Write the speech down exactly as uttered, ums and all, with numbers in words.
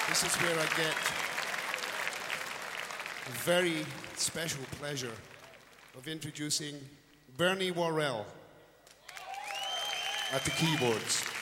This is where I get the very special pleasure of introducing Bernie Worrell at the keyboards.